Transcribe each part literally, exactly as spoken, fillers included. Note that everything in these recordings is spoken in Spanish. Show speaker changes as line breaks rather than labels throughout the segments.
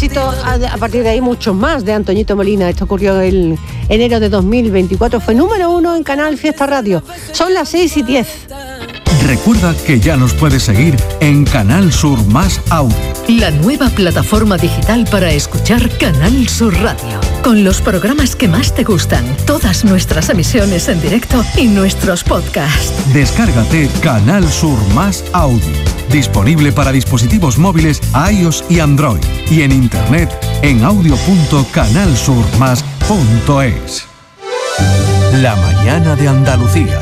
éxito a, a partir de ahí muchos más de Antoñito Molina. Esto ocurrió en enero de dos mil veinticuatro. Fue número uno en Canal Fiesta Radio. Son las seis y diez.
Recuerda que ya nos puedes seguir en Canal Sur Más Audio.
La nueva plataforma digital para escuchar Canal Sur Radio. Con los programas que más te gustan, todas nuestras emisiones en directo y nuestros podcasts.
Descárgate Canal Sur Más Audio. Disponible para dispositivos móviles iOS y Android. Y en internet en audio punto canal sur más punto es. La mañana de Andalucía.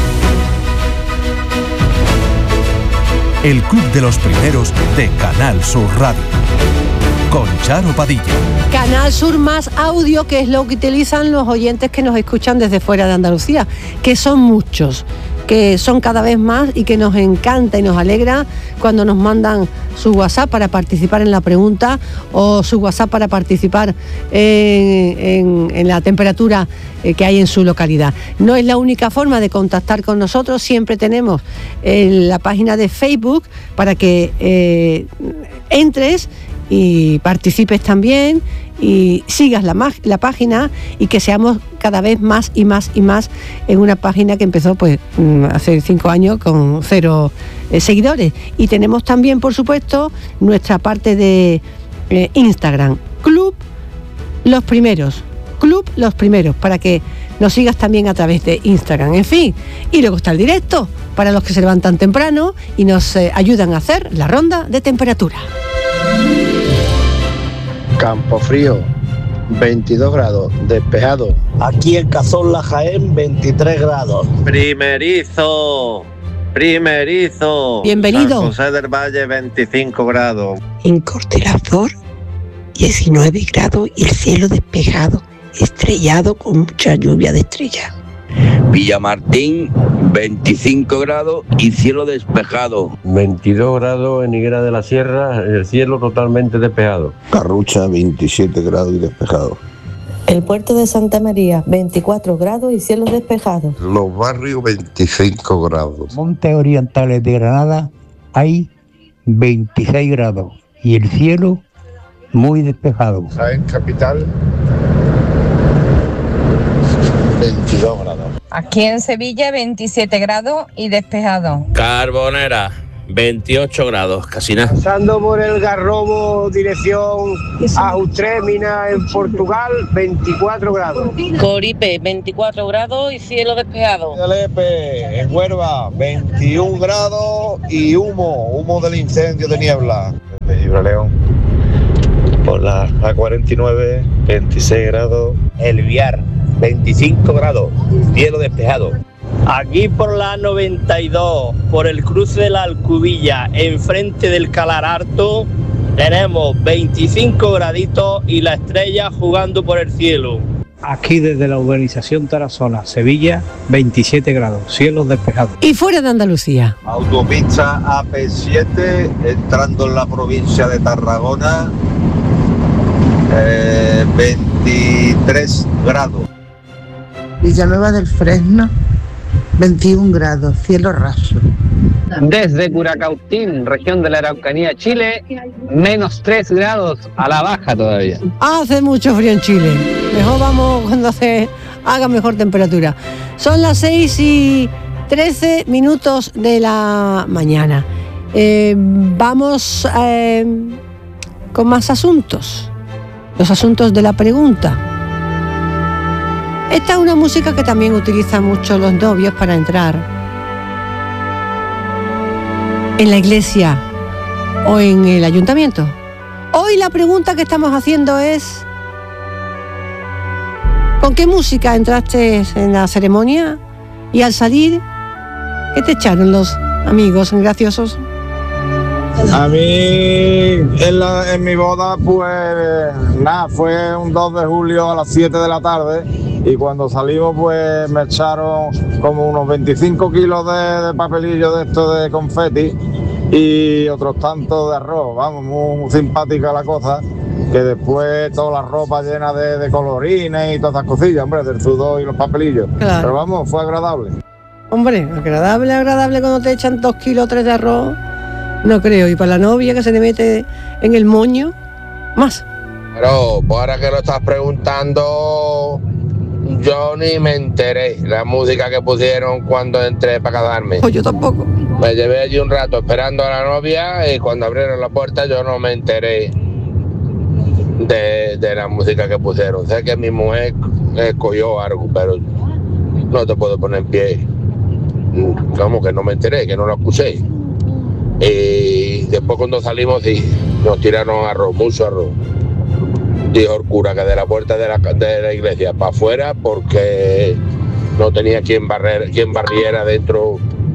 El Club de los Primeros de Canal Sur Radio. Con Charo Padilla.
Canal Sur Más Audio, que es lo que utilizan los oyentes que nos escuchan desde fuera de Andalucía, que son muchos, que son cada vez más y que nos encanta y nos alegra cuando nos mandan su WhatsApp para participar en la pregunta o su WhatsApp para participar en, en, en la temperatura que hay en su localidad. No es la única forma de contactar con nosotros, siempre tenemos en la página de Facebook para que eh, entres y participes también y sigas la, la página y que seamos cada vez más y más y más en una página que empezó pues hace cinco años con cero eh, seguidores. Y tenemos también, por supuesto, nuestra parte de eh, Instagram, Club Los Primeros, Club Los Primeros, para que nos sigas también a través de Instagram. En fin, y luego está el directo para los que se levantan temprano y nos eh, ayudan a hacer la ronda de temperatura.
Campofrío, veintidós grados, despejado.
Aquí en Cazorla, Jaén, veintitrés grados.
Primerizo, primerizo.
Bienvenido.
San José del Valle, veinticinco grados.
En Cortelazor, diecinueve grados y el cielo despejado, estrellado con mucha lluvia de estrellas.
Villamartín, veinticinco grados y cielo despejado.
veintidós grados en Higuera de la Sierra, el cielo totalmente despejado.
Carrucha, veintisiete grados y despejado.
El puerto de Santa María, veinticuatro grados y cielos despejados.
Los Barrios, veinticinco grados.
Montes Orientales de Granada hay veintiséis grados y el cielo muy despejado.
Jaén Capital, veintidós grados.
Aquí en Sevilla, veintisiete grados y despejado.
Carbonera, veintiocho grados, casi nada.
Pasando por el Garrobo, dirección a Ustrémina, en Portugal, veinticuatro grados.
Coripe, veinticuatro grados y cielo despejado.
Lepe, en Huelva, veintiún grados y humo, humo del incendio de niebla.
De Gibraleón, por la A cuarenta y nueve, veintiséis grados.
El Viar, veinticinco grados, cielo despejado.
Aquí por la noventa y dos, por el cruce de la Alcubilla, enfrente del Calar Alto, tenemos veinticinco graditos y la estrella jugando por el cielo.
Aquí desde la urbanización Tarazona, Sevilla, veintisiete grados, cielos despejados.
Y fuera de Andalucía.
Autopista A P siete, entrando en la provincia de Tarragona, eh, veintitrés grados.
Villanueva del Fresno, veintiún grados, cielo raso.
Desde Curacautín, región de la Araucanía, Chile, menos tres grados a la baja todavía.
Hace mucho frío en Chile. Mejor vamos cuando se haga mejor temperatura. Son las seis y trece minutos de la mañana. Eh, vamos eh, con más asuntos. Los asuntos de la pregunta. Esta es una música que también utilizan mucho los novios para entrar en la iglesia o en el ayuntamiento. Hoy la pregunta que estamos haciendo es: ¿con qué música entraste en la ceremonia? Y al salir, ¿qué te echaron los amigos graciosos?
A mí, en, la, en mi boda, pues nada, fue un dos de julio a las siete de la tarde y cuando salimos, pues me echaron como unos veinticinco kilos de, de papelillo de esto de confeti y otros tantos de arroz. Vamos, muy, muy simpática la cosa, que después toda la ropa llena de, de colorines y todas esas cosillas, hombre, del sudor y los papelillos. Claro. Pero vamos, fue agradable.
Hombre, agradable, agradable cuando te echan dos kilos o tres de arroz. No creo, y para la novia que se le mete en el moño, más.
Pero pues ahora que lo estás preguntando, yo ni me enteré la música que pusieron cuando entré para casarme.
Pues yo tampoco.
Me llevé allí un rato esperando a la novia y cuando abrieron la puerta yo no me enteré de, de la música que pusieron. Sé que mi mujer escogió algo, pero no te puedo poner en pie. Como que no me enteré, que no lo escuché. Y después cuando salimos sí, nos tiraron arroz, mucho arroz. Dijo el cura que de la puerta de la, de la iglesia para afuera porque no tenía quien barrer, quien barriera dentro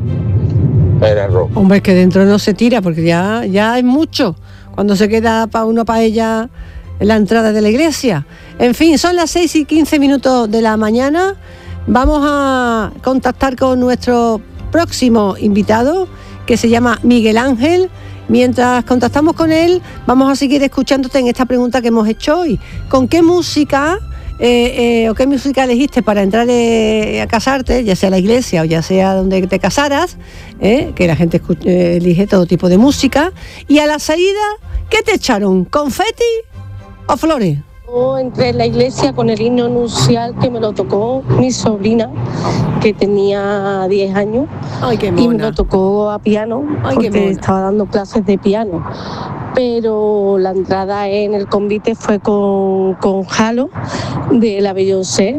el arroz.
Hombre, que dentro no se tira porque ya, ya es mucho cuando se queda para uno para ella en la entrada de la iglesia. En fin, son las seis y quince minutos de la mañana. Vamos a contactar con nuestro próximo invitado, que se llama Miguel Ángel. Mientras contactamos con él, vamos a seguir escuchándote en esta pregunta que hemos hecho hoy. ¿Con qué música eh, eh, o qué música elegiste para entrar eh, a casarte, ya sea a la iglesia o ya sea donde te casaras? Eh, que la gente escuche, eh, elige todo tipo de música. Y a la salida, ¿qué te echaron? ¿Confeti o flores?
Yo entré en la iglesia con el himno nupcial que me lo tocó mi sobrina, que tenía diez años.
Ay, qué mona.
Y me lo tocó a piano. Ay, porque estaba dando clases de piano. Pero la entrada en el convite fue con, con Halo de la Beyoncé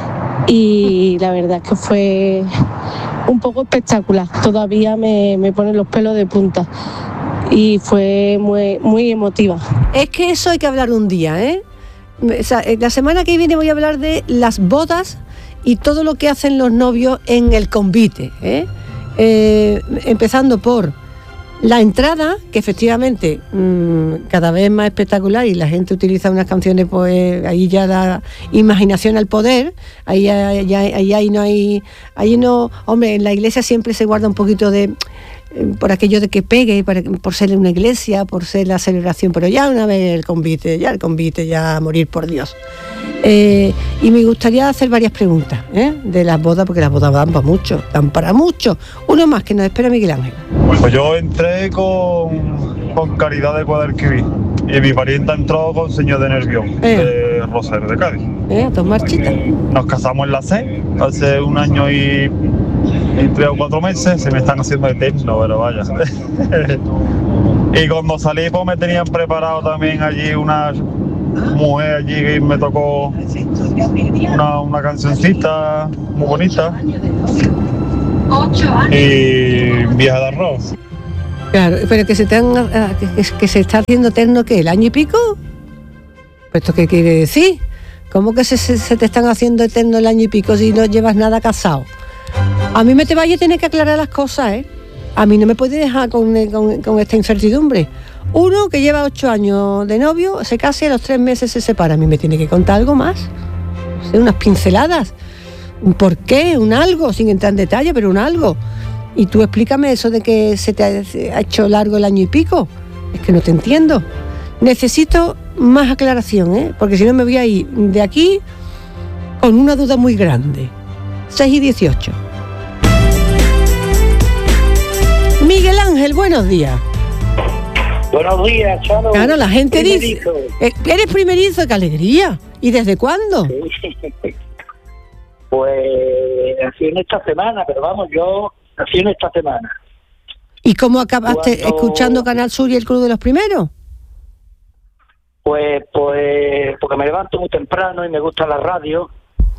y la verdad es que fue un poco espectacular. Todavía me, me ponen los pelos de punta y fue muy, muy emotiva.
Es que eso hay que hablar un día, ¿eh? O sea, la semana que viene voy a hablar de las bodas y todo lo que hacen los novios en el convite, ¿eh? Eh, empezando por la entrada, que efectivamente mmm, cada vez más espectacular y la gente utiliza unas canciones, pues ahí ya da imaginación al poder, ahí, ya, ya, ahí, ahí no hay, ahí no, hombre, en la iglesia siempre se guarda un poquito de, por aquello de que pegue, por, por ser una iglesia, por ser la celebración, pero ya una vez el convite, ya el convite, ya a morir por Dios. Eh, y me gustaría hacer varias preguntas ¿eh? de las bodas, porque las bodas dan para mucho, dan para mucho. Uno más que nos espera Miguel Ángel.
Pues yo entré con, con Caridad de Guadalquivir y mi parienta entró con Señor de Nervión, eh. de Rosario de Cádiz.
Eh, dos marchitas.
Nos casamos en la C hace un año y, y tres o cuatro meses, se me están haciendo eterno, pero vaya. Y cuando salí pues me tenían preparado también allí una mujer allí que me tocó una, una cancioncita muy bonita y vieja de arroz.
Claro, pero que se, te han, que, que se está haciendo eterno, ¿qué? ¿El año y pico? ¿Esto qué quiere decir? ¿Cómo que se, se, se te están haciendo eterno el año y pico si no llevas nada casado? A mí me te vaya a tener que aclarar las cosas, ¿eh? A mí no me puede dejar con, con, con esta incertidumbre. Uno que lleva ocho años de novio, se casa y a los tres meses se separa. A mí me tiene que contar algo más. O sea, unas pinceladas. Un por qué, un algo, sin entrar en detalle, pero un algo. Y tú explícame eso de que se te ha hecho largo el año y pico. Es que no te entiendo. Necesito más aclaración, ¿eh? Porque si no me voy a ir de aquí con una duda muy grande. seis y dieciocho. Miguel Ángel, buenos días.
Buenos días, Chano.
Claro, la gente
primerizo.
dice, eh, eres primerizo, qué alegría. ¿Y desde cuándo?
Sí. Pues nací en esta semana, pero vamos, yo nací en esta semana.
¿Y cómo acabaste
Cuando...
escuchando Canal Sur y el Club de los Primeros?
Pues, pues, porque me levanto muy temprano y me gusta la radio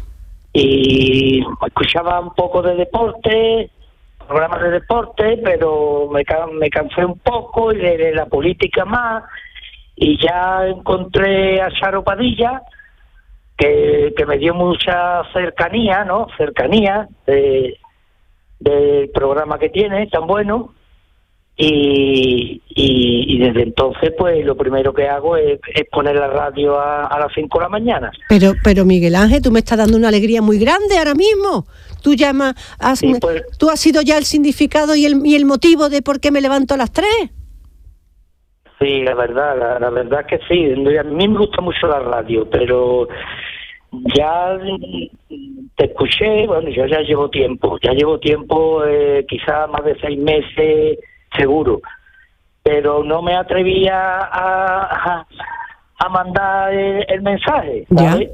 y escuchaba un poco de deporte, programas de deporte, pero me, me cansé un poco y de, de la política más, y ya encontré a Charo Padilla, que, que me dio mucha cercanía, ¿no? Cercanía de, del programa que tiene, tan bueno, y, y, y desde entonces, pues lo primero que hago es, es poner la radio a, a las cinco de la mañana.
Pero, pero Miguel Ángel, tú me estás dando una alegría muy grande ahora mismo. Tú llamas, has, sí, pues, tú has sido ya el significado y el, y el motivo de por qué me levanto a las tres.
Sí, la verdad, la, la verdad que sí. A mí me gusta mucho la radio, pero ya te escuché, bueno, yo ya llevo tiempo, ya llevo tiempo, eh, quizás más de seis meses seguro, pero no me atrevía a, a, a mandar el, el mensaje, ¿sabes?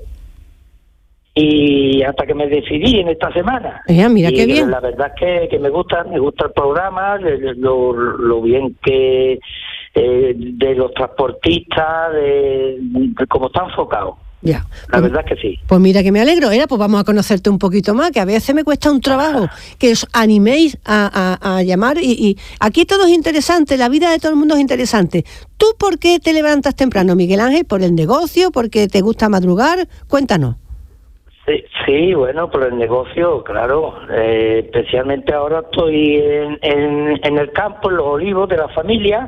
Y hasta que me decidí en esta semana.
Ya, mira
y
qué bien.
La verdad es que, que me gusta, me gusta el programa, lo, lo bien que eh, de los transportistas, de, de cómo está enfocado.
Ya.
La
pues,
verdad es que sí.
Pues mira que me alegro, era, pues vamos a conocerte un poquito más, que a veces me cuesta un trabajo que os animéis a, a, a llamar y, y aquí todo es interesante, la vida de todo el mundo es interesante. ¿Tú por qué te levantas temprano, Miguel Ángel? ¿Por el negocio? ¿Porque te gusta madrugar? Cuéntanos.
Sí, sí, bueno, por el negocio, claro. Eh, especialmente ahora estoy en, en, en el campo, en los olivos de la familia.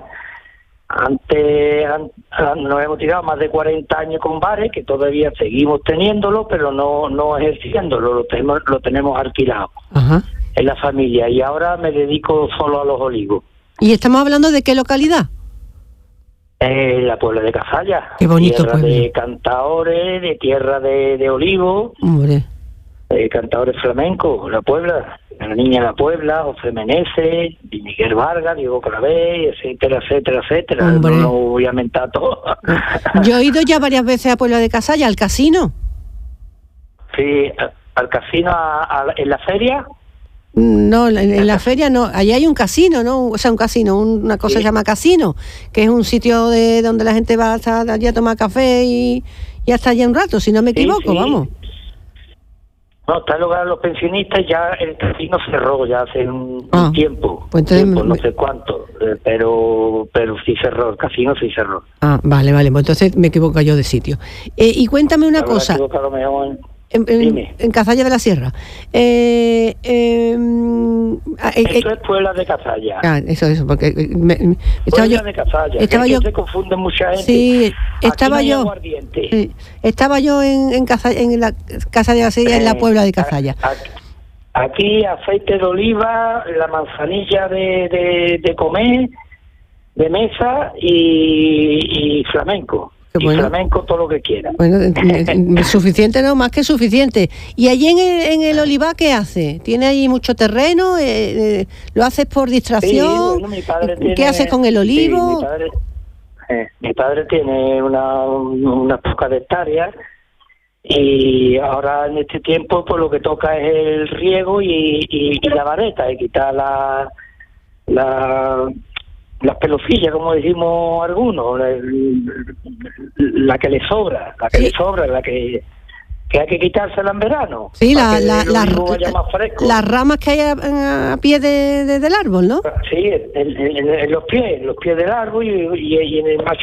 Antes an, an, nos hemos tirado más de cuarenta años con bares, que todavía seguimos teniéndolo, pero no no ejerciéndolo, lo tenemos, lo tenemos alquilado.
Ajá.
En la familia. Y ahora me dedico solo a los olivos.
¿Y estamos hablando de qué localidad?
Eh, la Puebla de Cazalla.
Qué bonito
tierra
pueblo.
De cantaores, de tierra de, de olivos.
Hombre.
Eh, cantadores flamencos, la Puebla, la Niña de la Puebla, José Meneses, Miguel Vargas, Diego Clavé, etcétera, etcétera, etcétera.
Hombre.
No lo voy a mentar todo.
Yo he ido ya varias veces a Puebla de Cazalla, al casino.
Sí, al casino, a, a, en la feria.
No, en, en la feria no, allí hay un casino, ¿no? O sea, un casino, un, una cosa
Sí.
se llama casino, que es un sitio de donde la gente va hasta allí a tomar café y, y hasta allí un rato, si no me equivoco,
sí.
vamos.
No, está el lugar de los pensionistas, ya el casino cerró ya hace un,
Ah,
un tiempo,
pues entonces
tiempo,
me-
no sé cuánto, eh, pero pero sí cerró, el casino sí cerró.
Ah, vale, vale, pues entonces me equivoco yo de sitio. Eh, y cuéntame una
Habrá
cosa,
equivocado mejor en-
en, en,
Dime.
en Cazalla de la Sierra. Eh, eh, ah, eh,
Esto
eh,
es Puebla de Cazalla.
ah, eso, eso, porque eh, me- me- estaba
Puebla
yo...
de Cazalla,
estaba
que es
yo-
que se confunde mucha gente.
Sí,
Aquí
estaba
no hay
yo...
aguardiente.
Sí, estaba yo en, en, Cazalla- en la Casa de la Sierra, en la
Eh,
Puebla de Cazalla.
a- Aquí aceite de oliva, la manzanilla de, de, de comer, de mesa y, y flamenco.
Qué
Y
bueno.
flamenco todo lo que quiera.
Bueno, eh, eh, suficiente, no, más que suficiente. ¿Y allí en el, en el Olivar qué hace? ¿Tiene ahí mucho terreno? Eh, eh, ¿Lo haces por distracción?
Sí, bueno, mi padre
¿Qué
tiene-
haces con el
sí,
olivo?
mi, padre, eh, mi padre tiene una, una poca de hectáreas y ahora en este tiempo pues lo que toca es el riego y, y, y la vareta, y quitar la, la las pelocillas, como decimos algunos, la, la que le sobra, la que
Sí.
le sobra, la que que hay que quitársela en verano.
Sí,
para
la,
que
la,
el
la-
olivo vaya más fresco.
las ramas que hay a, a pie de, de- del árbol, ¿no?
Sí, en, en- en- en los pies, en los pies del árbol y, y- y en el macho